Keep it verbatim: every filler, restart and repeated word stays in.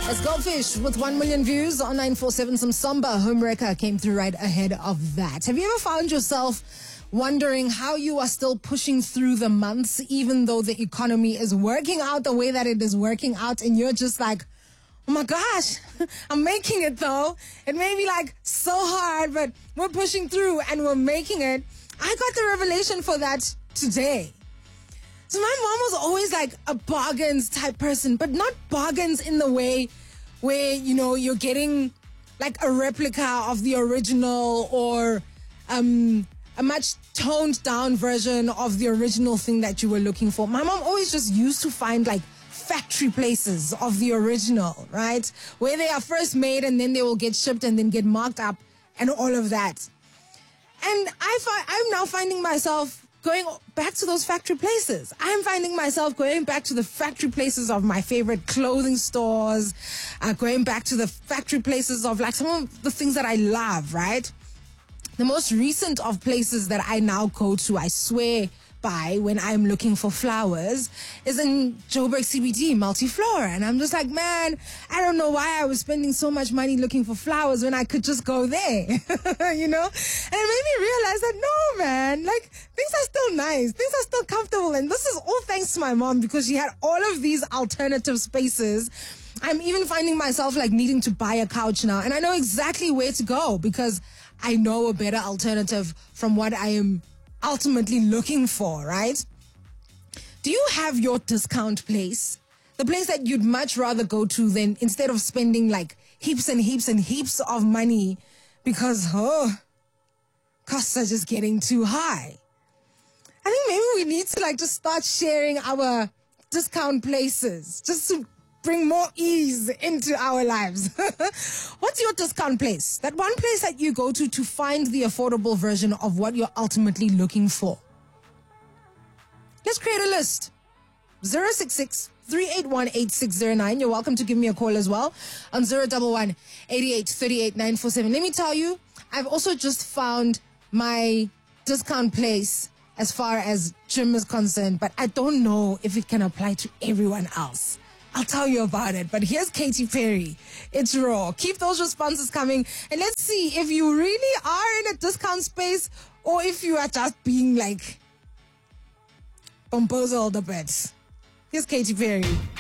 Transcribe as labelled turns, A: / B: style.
A: It's Goldfish with one million views on nine four seven. Some Samba Homewrecker came through right ahead of that. Have you ever found yourself wondering how you are still pushing through the months even though the economy is working out the way that it is working out, and you're just like, oh my gosh, I'm making it though. It may be like so hard, but we're pushing through and we're making it. I got the revelation for that today. So my mom was always like a bargains type person, but not bargains in the way where, you know, you're getting like a replica of the original or um, a much toned down version of the original thing that you were looking for. My mom always just used to find like factory places of the original, right? Where they are first made and then they will get shipped and then get marked up and all of that. And I fi- I'm now finding myself going back to those factory places. I'm finding myself going back to the factory places of my favorite clothing stores, uh, going back to the factory places of like some of the things that I love, right? The most recent of places that I now go to, I swear by, when I'm looking for flowers is in Joburg C B D, Multiflora. And I'm just like, man, I don't know why I was spending so much money looking for flowers when I could just go there, you know? And it made me realize that, no, man, like, things are still nice. Things are still comfortable. And this is all thanks to my mom, because she had all of these alternative spaces. I'm even finding myself like needing to buy a couch now. And I know exactly where to go because I know a better alternative from what I am ultimately looking for, right? Do you have your discount place? The place that you'd much rather go to than instead of spending like heaps and heaps and heaps of money because, oh, costs are just getting too high. I think maybe we need to like just start sharing our discount places just to bring more ease into our lives. What's your discount place? That one place that you go to to find the affordable version of what you're ultimately looking for. Let's create a list. zero six six, three eight one, eight six zero nine. You're welcome to give me a call as well on zero one one, eight eight three eight, nine four seven. Let me tell you, I've also just found my discount place as far as gym is concerned, but I don't know if it can apply to everyone else. I'll tell you about it. But here's Katy Perry. It's Raw. Keep those responses coming. And let's see if you really are in a discount space or if you are just being like bamboozled a bit. Here's Katy Perry.